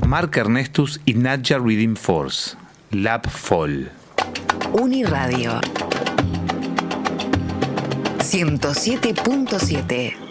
Mark Ernestus y Nadja Reading Force, Lab Fall. Uniradio 107.7